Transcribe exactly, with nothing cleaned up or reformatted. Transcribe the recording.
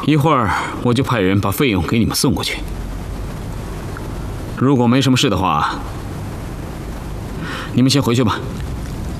一会儿我就派人把费用给你们送过去。如果没什么事的话，你们先回去吧。